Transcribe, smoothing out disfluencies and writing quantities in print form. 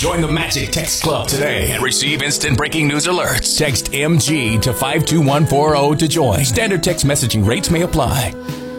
Join the Magic Text Club today and receive instant breaking news alerts. Text MG to 52140 to join. Standard text messaging rates may apply.